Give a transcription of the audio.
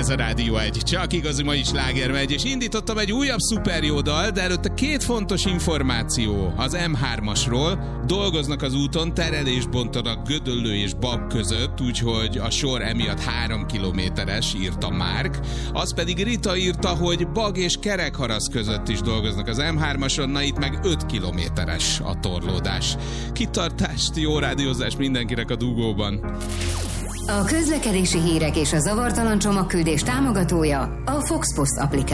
Ez a Rádió 1, csak igazi mai sláger megy, és indítottam egy újabb szuper jó dal, de előtte két fontos információ az M3-asról. Dolgoznak az úton, terelést bontanak Gödöllő és Bab között, úgyhogy a sor emiatt 3 kilométeres, írta Márk. Az pedig Rita írta, hogy Bag és Kerekharasz között is dolgoznak az M3-ason, na itt meg 5 kilométeres a torlódás. Kitartást, jó rádiózást mindenkinek a dugóban! A közlekedési hírek és a zavartalan csomagküldés támogatója a Fox Post applikáció.